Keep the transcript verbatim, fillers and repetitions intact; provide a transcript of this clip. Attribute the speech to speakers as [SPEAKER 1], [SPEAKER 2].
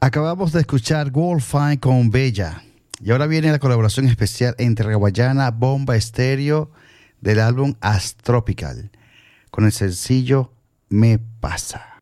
[SPEAKER 1] Acabamos de escuchar Wolfine con Bella. Y ahora viene la colaboración especial entre Guayana Bomba Estéreo del álbum Astropical con el sencillo Me Pasa.